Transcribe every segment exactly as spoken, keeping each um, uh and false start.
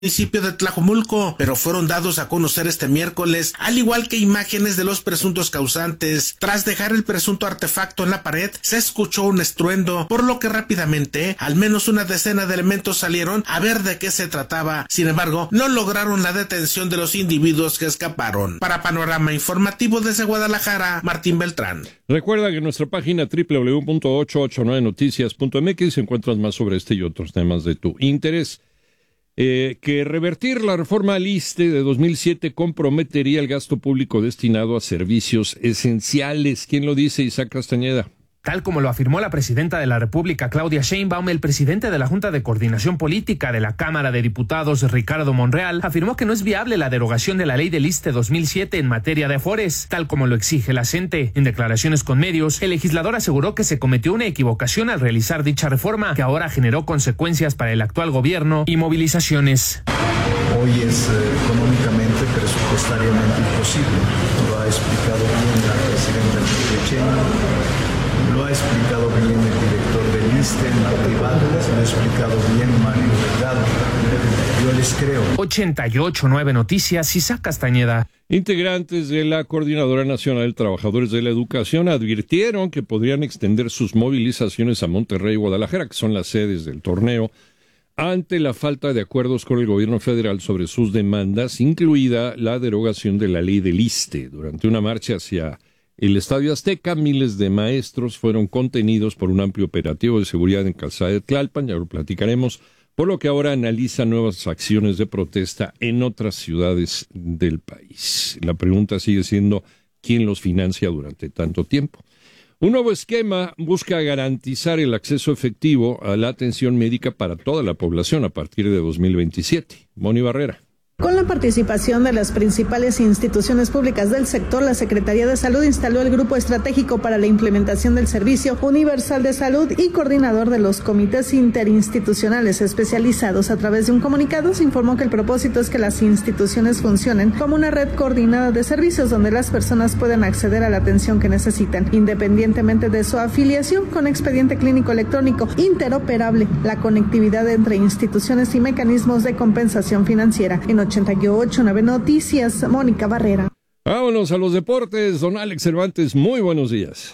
municipio de Tlajomulco, pero fueron dados a conocer este miércoles, al igual que imágenes de los presuntos causantes. Tras dejar el presunto artefacto en la pared, se escuchó un estruendo, por lo que rápidamente, al menos una decena de elementos salieron a ver de qué se trataba. Sin embargo, no lograron la detención de los individuos que escaparon. Para Panorama Informativo desde Guadalajara, Martín Beltrán. Recuerda que en nuestra página doble u doble u doble u punto ochocientos ochenta y nueve noticias punto m x encuentras más sobre este y otros temas de tu interés. Eh, que revertir la reforma al I S S S T E de dos mil siete comprometería el gasto público destinado a servicios esenciales. ¿Quién lo dice? Isaac Castañeda. Tal como lo afirmó la presidenta de la República, Claudia Sheinbaum, el presidente de la Junta de Coordinación Política de la Cámara de Diputados, Ricardo Monreal, afirmó que no es viable la derogación de la ley del I S S S T E dos mil siete en materia de afores, tal como lo exige la C E N T E. En declaraciones con medios, el legislador aseguró que se cometió una equivocación al realizar dicha reforma, que ahora generó consecuencias para el actual gobierno y movilizaciones. Hoy es eh, económicamente, presupuestariamente imposible. Lo ha explicado bien la presidenta Sheinbaum. Lo ha explicado bien el director del I S S S T E en la privada, lo ha explicado bien Mario Delgado. Yo les creo. ochenta y ocho punto nueve Noticias, Isaac Castañeda. Integrantes de la Coordinadora Nacional de Trabajadores de la Educación advirtieron que podrían extender sus movilizaciones a Monterrey y Guadalajara, que son las sedes del torneo, ante la falta de acuerdos con el gobierno federal sobre sus demandas, incluida la derogación de la ley del I S S S T E. Durante una marcha hacia el Estadio Azteca, miles de maestros fueron contenidos por un amplio operativo de seguridad en Calzada de Tlalpan, ya lo platicaremos, por lo que ahora analiza nuevas acciones de protesta en otras ciudades del país. La pregunta sigue siendo, ¿quién los financia durante tanto tiempo? Un nuevo esquema busca garantizar el acceso efectivo a la atención médica para toda la población a partir de dos mil veintisiete. Moni Barrera. Con la participación de las principales instituciones públicas del sector, la Secretaría de Salud instaló el Grupo Estratégico para la Implementación del Servicio Universal de Salud y coordinador de los comités interinstitucionales especializados. A través de un comunicado se informó que el propósito es que las instituciones funcionen como una red coordinada de servicios donde las personas puedan acceder a la atención que necesitan, independientemente de su afiliación, con expediente clínico electrónico interoperable, la conectividad entre instituciones y mecanismos de compensación financiera. En ochenta y ocho punto nueve Noticias, Mónica Barrera. Vámonos a los deportes. Don Alex Cervantes, muy buenos días.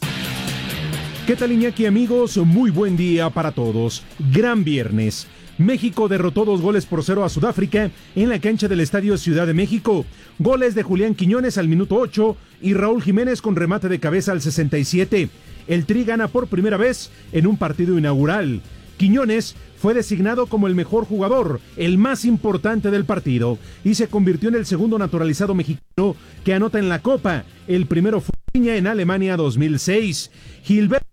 ¿Qué tal, Iñaki, amigos? Muy buen día para todos. Gran viernes. México derrotó dos goles por cero a Sudáfrica en la cancha del Estadio Ciudad de México. Goles de Julián Quiñones al minuto ocho y Raúl Jiménez con remate de cabeza al sesenta y siete. El Tri gana por primera vez en un partido inaugural. Quiñones fue designado como el mejor jugador, el más importante del partido, y se convirtió en el segundo naturalizado mexicano que anota en la Copa. El primero fue Piña en Alemania dos mil seis. Gilberto